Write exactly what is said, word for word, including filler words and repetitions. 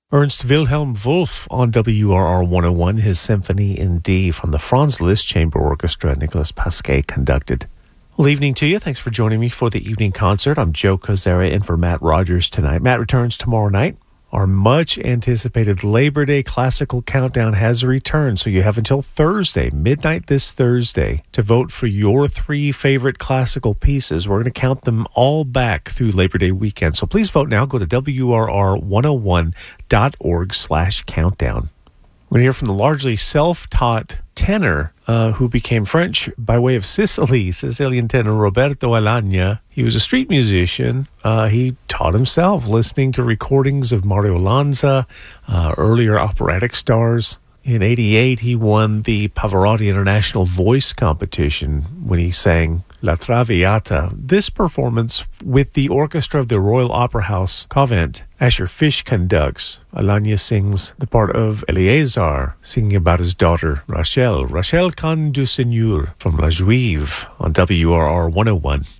Ernst Wilhelm Wolf on W R R one oh one, his Symphony in D from the Franz Liszt Chamber Orchestra, Nicolas Pasquet conducted. Well, evening to you. Thanks for joining me for the evening concert. I'm Joe Kozera in for Matt Rogers tonight. Matt returns tomorrow night. Our much-anticipated Labor Day Classical Countdown has returned, so you have until Thursday, midnight this Thursday, to vote for your three favorite classical pieces. We're going to count them all back through Labor Day weekend, so please vote now. Go to W R R one oh one dot org slash countdown. We're going to hear from the largely self-taught tenor uh, who became French by way of Sicily, Sicilian tenor Roberto Alagna. He was a street musician. Uh, he taught himself listening to recordings of Mario Lanza, uh, earlier operatic stars. In eighty-eight, he won the Pavarotti International Voice Competition when he sang La Traviata. This performance with the orchestra of the Royal Opera House Covent, Asher Fish conducts. Alagna sings the part of Eleazar, singing about his daughter Rachel. Rachel Can du Seigneur from La Juive on W R R one oh one.